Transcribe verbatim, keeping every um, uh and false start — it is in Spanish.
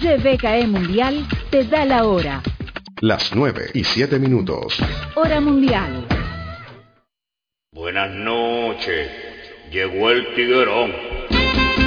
Y B K E Mundial te da la hora. Las nueve y siete minutos. Hora mundial. Buenas noches. Llegó el tiguerón.